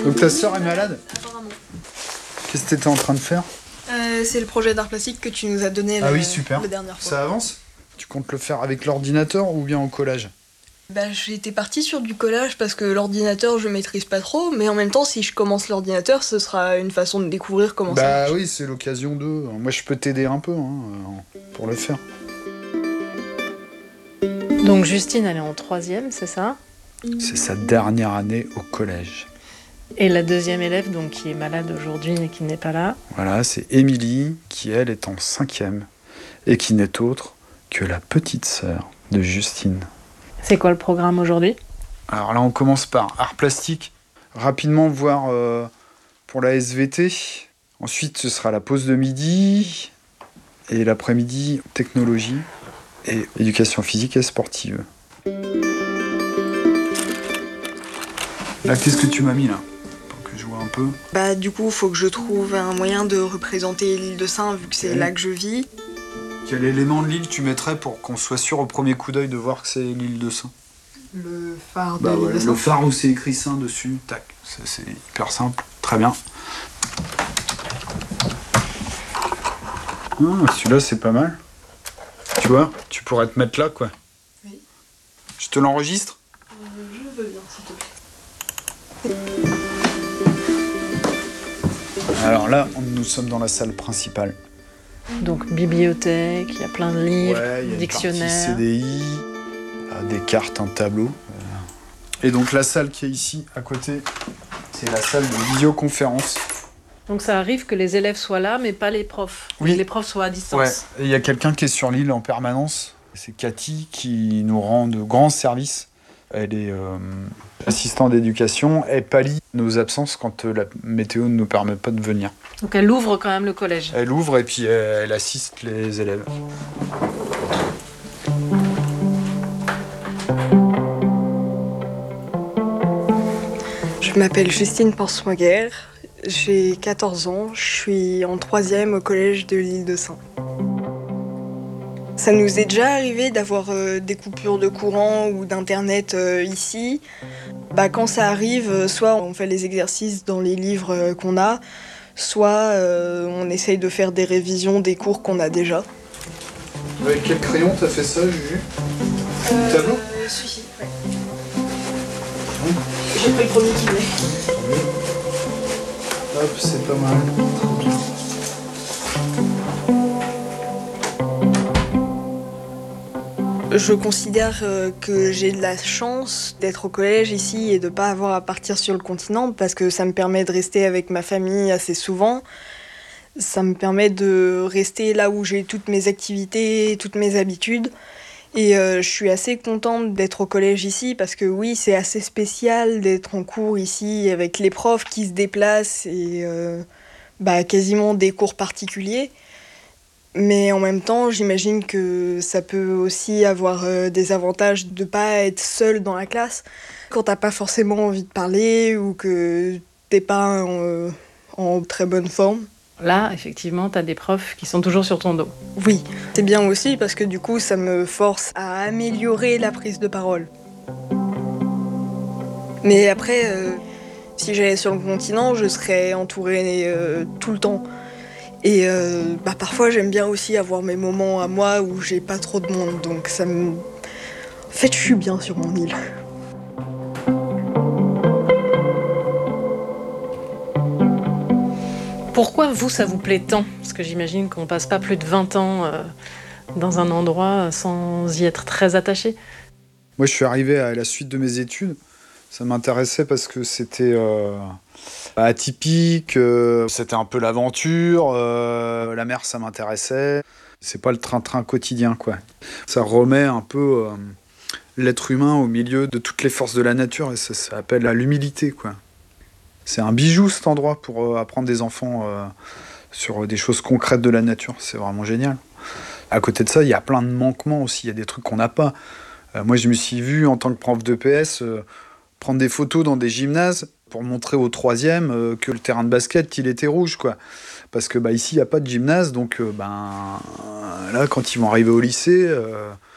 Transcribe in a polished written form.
Donc ta sœur est malade? Apparemment. Qu'est-ce que t'étais en train de faire? C'est le projet d'art plastique que tu nous as donné oui, super. la dernière fois. Ça avance? Tu comptes le faire avec l'ordinateur ou bien en collage? J'étais partie sur du collage parce que l'ordinateur je maîtrise pas trop, mais en même temps si je commence l'ordinateur ce sera une façon de découvrir comment ça marche. Oui, c'est l'occasion de... Moi je peux t'aider un peu pour le faire. Donc Justine, elle est en 3e, c'est ça? C'est sa dernière année au collège. Et la deuxième élève, donc, qui est malade aujourd'hui et qui n'est pas là? Voilà, c'est Émilie, qui elle est en 5e et qui n'est autre que la petite sœur de Justine. C'est quoi le programme aujourd'hui? Alors là, on commence par art plastique. Rapidement voir pour la SVT. Ensuite, ce sera la pause de midi. Et l'après-midi, technologie et éducation physique et sportive. Là, qu'est-ce que tu m'as mis là? Pour que je vois un peu. Du coup, faut que je trouve un moyen de représenter l'île de Sein vu que c'est là que je vis. Quel élément de l'île tu mettrais pour qu'on soit sûr au premier coup d'œil de voir que c'est l'île de Sein? Le phare de l'île de Sein. Le phare où c'est écrit Sein dessus. Tac, c'est hyper simple. Très bien. Celui-là, c'est pas mal. Tu vois, tu pourrais te mettre là, quoi. Oui. Je te l'enregistre? Je veux bien, s'il te plaît. Alors là, nous sommes dans la salle principale. Donc bibliothèque, il y a plein de livres, Il y a dictionnaires. une partie CDI, des cartes, un tableau. Et donc la salle qui est ici, à côté, c'est la salle de visioconférence. Donc ça arrive que les élèves soient là, mais pas les profs. Oui. Que les profs soient à distance. Ouais, et il y a quelqu'un qui est sur l'île en permanence. C'est Cathy qui nous rend de grands services. Elle est assistante d'éducation. Elle pallie nos absences quand la météo ne nous permet pas de venir. Donc elle ouvre quand même le collège. Elle ouvre et puis elle assiste les élèves. Je m'appelle Justine Porsmoguer, j'ai 14 ans, je suis en 3e au collège de l'île de Sein. Ça nous est déjà arrivé d'avoir des coupures de courant ou d'internet ici. Quand ça arrive, soit on fait les exercices dans les livres qu'on a, soit on essaye de faire des révisions des cours qu'on a déjà. Avec quel crayon t'as fait ça, Juju? Tableau? Celui-ci, ouais. J'ai pris le premier qui venait. Hop, c'est pas mal. Je considère que j'ai de la chance d'être au collège ici et de ne pas avoir à partir sur le continent parce que ça me permet de rester avec ma famille assez souvent. Ça me permet de rester là où j'ai toutes mes activités, toutes mes habitudes. Et je suis assez contente d'être au collège ici parce que oui, c'est assez spécial d'être en cours ici avec les profs qui se déplacent et quasiment des cours particuliers. Mais en même temps, j'imagine que ça peut aussi avoir des avantages de ne pas être seul dans la classe quand t'as pas forcément envie de parler ou que t'es pas en très bonne forme. Là, effectivement, tu as des profs qui sont toujours sur ton dos. Oui, c'est bien aussi parce que du coup, ça me force à améliorer la prise de parole. Mais après, si j'allais sur le continent, je serais entourée tout le temps. Et parfois, j'aime bien aussi avoir mes moments à moi où j'ai pas trop de monde. Donc ça me... En fait, je suis bien sur mon île. Pourquoi vous, ça vous plaît tant? Parce que j'imagine qu'on passe pas plus de 20 ans dans un endroit sans y être très attaché. Moi, je suis arrivé à la suite de mes études. Ça m'intéressait parce que c'était atypique, c'était un peu l'aventure, la mer, ça m'intéressait. C'est pas le train-train quotidien, quoi. Ça remet un peu l'être humain au milieu de toutes les forces de la nature et ça appelle à l'humilité, quoi. C'est un bijou, cet endroit, pour apprendre des enfants sur des choses concrètes de la nature. C'est vraiment génial. À côté de ça, il y a plein de manquements aussi. Il y a des trucs qu'on n'a pas. Moi, je me suis vu, en tant que prof de PS, prendre des photos dans des gymnases pour montrer aux 3e que le terrain de basket, il était rouge, quoi. Parce que ici, il n'y a pas de gymnase. Donc, là, quand ils vont arriver au lycée...